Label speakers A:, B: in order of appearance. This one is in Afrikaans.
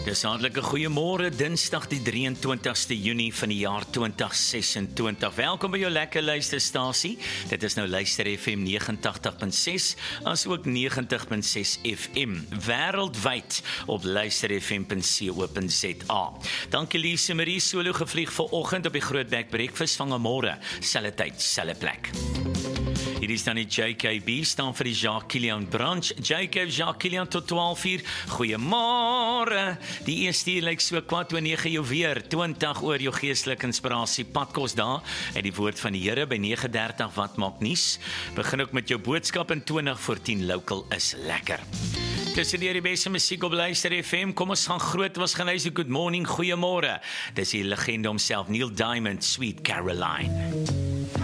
A: Dis hartlike goeiemôre, Dinsdag die 23ste Junie van die jaar 2026. Welkom by jou lekker luisterstasie. Dit is nou Luister FM 89.6 as ook 90.6 FM wêreldwyd op luisterfm.co.za. Dankie Lise Marie solo gevlieg vanoggend op die Grootbek Breakfast van môre, selfe tyd, selfe plek. Hier is dan die JKB, staan vir die Jacques Kilian Branch. Jacques Kilian tot 12 uur. Goeiemôre. Die eerste uur lyk so kwart oor 9 jou weer. 20 oor jou geestelike inspirasie. Padkos daar. En die woord van die Here by 9:30 wat maak nuus. Begin ook met jou boodskap in 20 voor 10 local is lekker. Tussen die beste musiek op Luister FM, kom ons gaan groot was gaan luister. Good morning, goeiemôre. Dis die legende homself, Neil Diamond, Sweet Caroline.